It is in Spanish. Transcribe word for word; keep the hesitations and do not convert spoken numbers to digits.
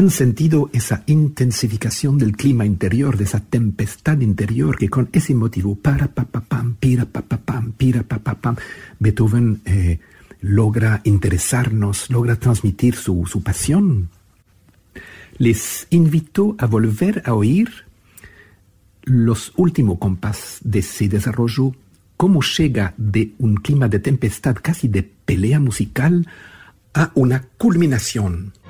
han sentido esa intensificación del clima interior, de esa tempestad interior que con ese motivo, para pa pa pam, pira pa pa pam, pira pa pa pam, Beethoven eh, logra interesarnos, logra transmitir su, su pasión. Les invito a volver a oír los últimos compás de ese desarrollo, cómo llega de un clima de tempestad, casi de pelea musical, a una culminación.